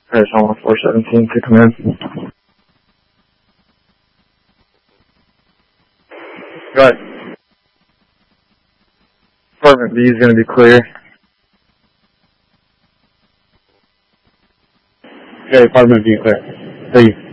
I just want 417 to come in. Go ahead. Apartment B is going to be clear. Okay, apartment B clear. Thank you.